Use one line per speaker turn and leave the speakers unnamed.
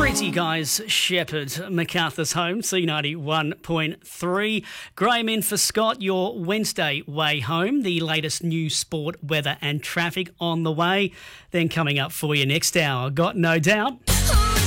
3 guys, Shepherd, MacArthur's home, C91.3. Graham in for Scott, your Wednesday way home. The latest news, sport, weather and traffic on the way. Then coming up for you next hour, got no doubt.